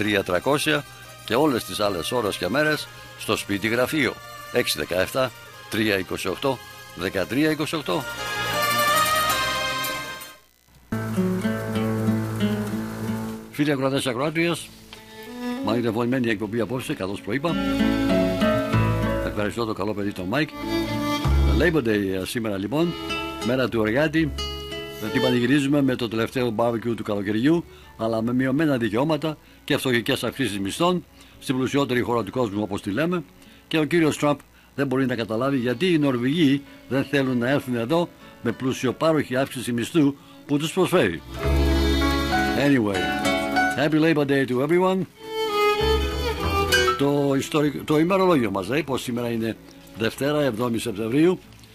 3300 και όλες τις άλλες ώρες και μέρες στο σπίτι γραφείο 617 328 1328. Φίλοι ακροατές και ακροάτριες, μαγνητοφωνημένη εκπομπή απόψε, καθώς προείπα. Ευχαριστώ το καλό παιδί τον Μάικ. Labor Day σήμερα λοιπόν, μέρα του εργάτη. Την πανηγυρίζουμε με το τελευταίο barbecue του καλοκαιριού, αλλά με μειωμένα δικαιώματα και φτωχικές αυξήσεις μισθών στην πλουσιότερη χώρα του κόσμου, όπως τη λέμε. Και ο κύριος Τραμπ δεν μπορεί να καταλάβει γιατί οι Νορβηγοί δεν θέλουν να έρθουν εδώ με πλουσιοπάροχη αύξηση μισθού που τους προσφέρει. Anyway, happy Labor Day to everyone. Το ημερολόγιο μας λέει πως σήμερα είναι Δευτέρα 7η Σεπτεμβρίου,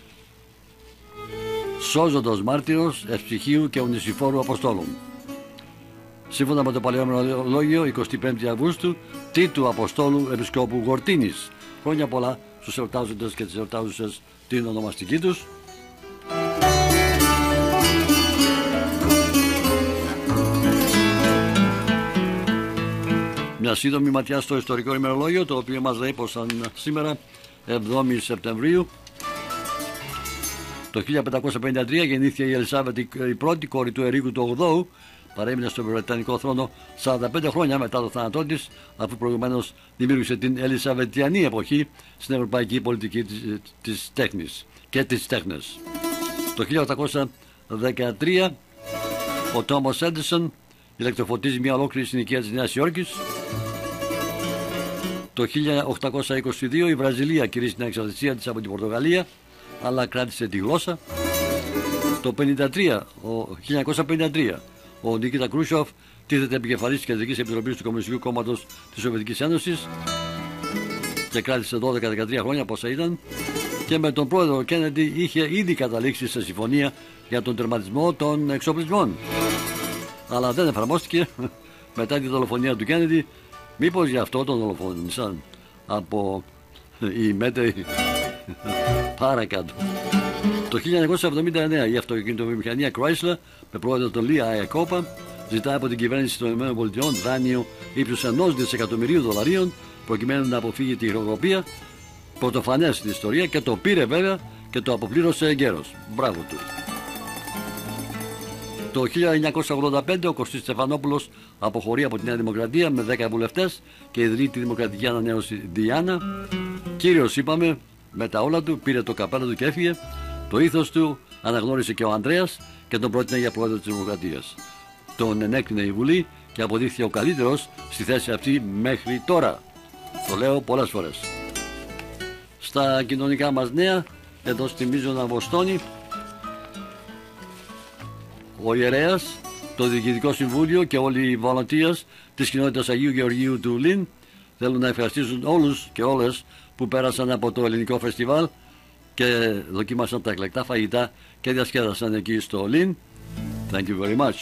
σώζοντος μάρτυρος, ευσυχίου και ονησιφόρου Αποστόλων. Σύμφωνα με το παλαιό ημερολόγιο, 25η Αυγούστου, Τίτου Αποστόλου Επισκόπου Γορτίνης. Χρόνια πολλά στους εορτάζοντες και τις εορτάζουσες την ονομαστική τους. Μια σύντομη ματιά στο ιστορικό ημερολόγιο, το οποίο μας λέει πως σήμερα 7η Σεπτεμβρίου το 1553 γεννήθηκε η Ελισάβετ, η πρώτη κόρη του Ερήγου του 8ου. Παρέμεινε στον Βρετανικό θρόνο 45 χρόνια μετά το θάνατό της, αφού προηγουμένως δημιούργησε την Ελισαβετιανή εποχή στην ευρωπαϊκή πολιτική της τέχνης και της τέχνης. Το 1813 ο Τόμας Έντισον ηλεκτροφωτίζει μια ολόκληρη συνοικία της Νέας Υόρκης. Το 1822 η Βραζιλία κηρύσσει την εξαρτησία της από την Πορτογαλία, αλλά κράτησε τη γλώσσα. Το 1953 ο Νίκητα Κρούσοφ τίθεται επικεφαλής της Κεντρικής Επιτροπής του Κομμουνιστικού Κόμματος της Σοβιετικής Ένωσης και κράτησε 12-13 χρόνια πόσα ήταν, και με τον πρόεδρο Κέννεντι είχε ήδη καταλήξει σε συμφωνία για τον τερματισμό των εξοπλισμών, αλλά δεν εφαρμόστηκε μετά τη δολοφονία του Κέννεντι. Μήπως γι' αυτό τον δολοφόνησαν από οι μέτροι παρακάτω. Το 1979 η αυτοκινητοβιομηχανία Chrysler με πρόεδρο τον Λί Αιακόπα ζητάει από την κυβέρνηση των ΗΠΑ δάνειο ύψους $1 δισεκατομμυρίου προκειμένου να αποφύγει τη χρεοκοπία. Πρωτοφανές στην ιστορία, και το πήρε βέβαια και το αποπλήρωσε εγκαίρως. Μπράβο του. Το 1985 ο Κωστής Στεφανόπουλος αποχωρεί από τη Νέα Δημοκρατία με 10 βουλευτές και ιδρύει τη Δημοκρατική Ανανέωση Διάνα. Κύριος είπαμε, με τα όλα του πήρε το καπέλο του και έφυγε. Το ήθος του αναγνώρισε και ο Ανδρέας και τον πρότεινε για πρόεδρο της Δημοκρατίας. Τον ενέκρινε η Βουλή και αποδείχθηκε ο καλύτερος στη θέση αυτή μέχρι τώρα. Το λέω πολλές φορές. Στα κοινωνικά μας νέα, εδώ στη Μίζωνα Βοστόνη, ο ιερέας, το Διοικητικό Συμβούλιο και όλοι οι volunteers της κοινότητας Αγίου Γεωργίου του Λιν θέλουν να ευχαριστήσουν όλους και όλες που πέρασαν από το ελληνικό φεστιβάλ και δοκίμασαν τα εκλεκτά φαγητά και διασκέδασαν εκεί στο Λιν. Thank you very much.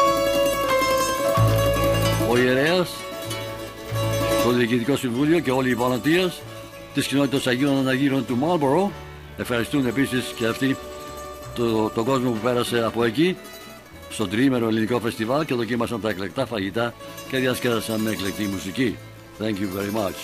Ο ιερέας, το Διοικητικό Συμβούλιο και όλοι οι volunteers της κοινότητας Αγίων Αναγύρων του Marlborough ευχαριστούν επίσης και αυτοί τον κόσμο που πέρασε από εκεί στο τριήμερο ελληνικό φεστιβάλ και δοκίμασαν τα εκλεκτά φαγητά και διασκέδασαν με εκλεκτή μουσική. Thank you very much.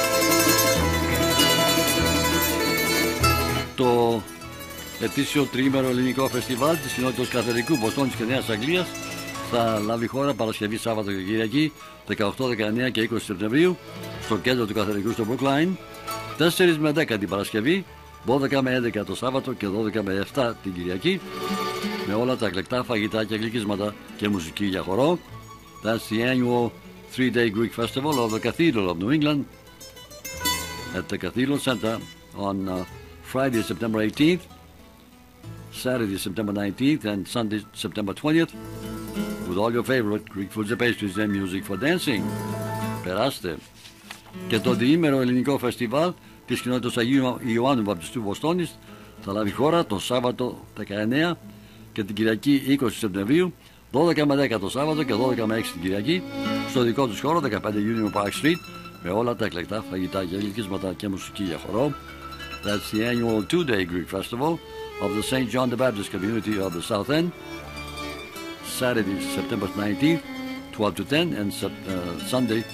Το ετήσιο τριήμερο ελληνικό φεστιβάλ της κοινότητας Καθολικού Βοστόνης και Νέας Αγγλίας θα λάβει χώρα Παρασκευή, Σάββατο και Κυριακή 18, 19 και 20 Σεπτεμβρίου στο κέντρο του Καθολικού στο Brookline. 4 με 10 την Παρασκευή, 12 με 11 το Σάββατο και 12 με 7 την Κυριακή, με όλα τα εκλεκτά φαγητά και γλυκίσματα και μουσική για χορό. That's the annual 3-day Greek festival of the Cathedral of New England at the Cathedral Center on Friday, September 18th, Saturday, September 19th and Sunday, September 20th with all your favorite Greek foods and pastries and music for dancing. Περάστε. Και το διήμερο ελληνικό φεστιβάλ της κοινότητας Αγίου Ιωάννου Βαπτιστού Βοστόνης θα λάβει χώρα το Σάββατο 19 και την Κυριακή 20 Σεπτεμβρίου, 12 με 10 το Σάββατο και 12 με 6 την Κυριακή, στο δικό τους χώρο 15 Union Park Street, με όλα τα εκλεκτά φαγητά και γλυκίσματα και μουσική για χορό. That's the annual 2-day Greek festival of the St. John the Baptist community of the South End, Saturday, September 19th, 12 to 10, and Sunday,